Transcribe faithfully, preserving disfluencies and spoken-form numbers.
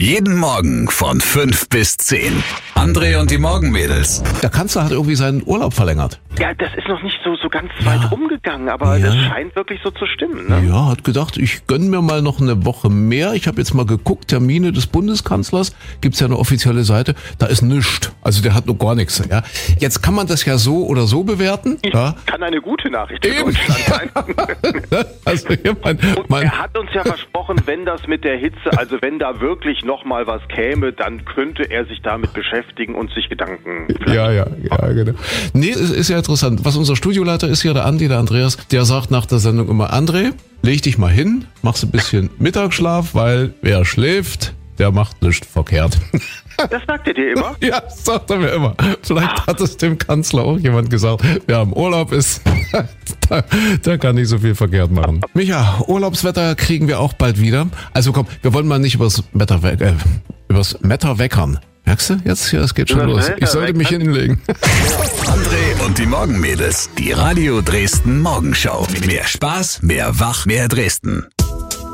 Jeden Morgen von fünf bis zehn. André und die Morgenmädels. Der Kanzler hat irgendwie seinen Urlaub verlängert. Ja, das ist noch nicht so, so ganz Ja. weit rumgegangen, aber Ja. das scheint wirklich so zu stimmen. Ne? Ja, hat gedacht, ich gönn mir mal noch eine Woche mehr. Ich habe jetzt mal geguckt, Termine des Bundeskanzlers, gibt's ja eine offizielle Seite, da ist nichts. Also der hat noch gar nichts. Ja. Jetzt kann man das ja so oder so bewerten. Ja. Kann eine gute Nachricht für Eben. Deutschland sein. Also hier mein, Und mein, er hat uns ja versprochen, wenn das mit der Hitze, also wenn da wirklich noch mal was käme, dann könnte er sich damit beschäftigen und sich Gedanken. Ja, ja, ja, genau. Nee, es ist ja interessant. Was unser Studioleiter ist ja der Andi, der Andreas, der sagt nach der Sendung immer, André, leg dich mal hin, machst ein bisschen Mittagsschlaf, weil wer schläft, der macht nichts verkehrt. Das sagt er dir immer? Ja, das sagt er mir immer. Vielleicht hat es dem Kanzler auch jemand gesagt, wer im Urlaub ist, der, der kann nicht so viel verkehrt machen. Micha, Urlaubswetter kriegen wir auch bald wieder. Also komm, wir wollen mal nicht übers Wetter, we- äh, übers Wetter weckern. Merkst du? Jetzt hier, es geht schon Übers los. Ich sollte mich Wetter hinlegen. André und die Morgenmädels. Die Radio Dresden Morgenschau. Mehr Spaß, mehr Wach, mehr Dresden.